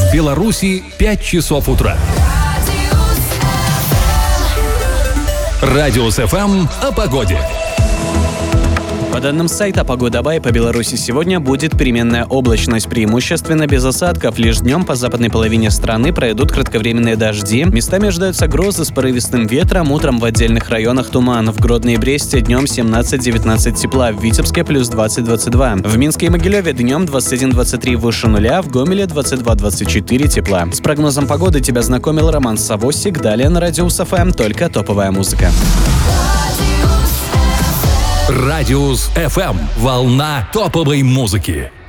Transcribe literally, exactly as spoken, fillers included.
В Беларуси пять часов утра. Радиус эф эм о погоде. По данным сайта «Погода Бай», по Беларуси сегодня будет переменная облачность, преимущественно без осадков. Лишь днем по западной половине страны пройдут кратковременные дожди. Местами ожидаются грозы с порывистым ветром, утром в отдельных районах туман. В Гродно и Бресте днем семнадцать-девятнадцать тепла, в Витебске плюс двадцать-двадцать два. В Минске и Могилеве днем двадцать один двадцать три выше нуля, в Гомеле двадцать два двадцать четыре тепла. С прогнозом погоды тебя знакомил Роман Савосик. Далее на Радиус эф эм только топовая музыка. Радиус эф эм. Волна топовой музыки.